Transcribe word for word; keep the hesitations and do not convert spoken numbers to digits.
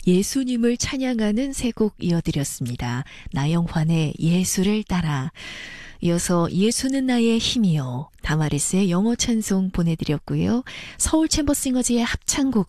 예수님을 찬양하는 세 곡 이어드렸습니다. 나영환의 예수를 따라. 이어서 예수는 나의 힘이요. 다마리스의 영어 찬송 보내드렸고요. 서울 챔버싱어즈의 합창곡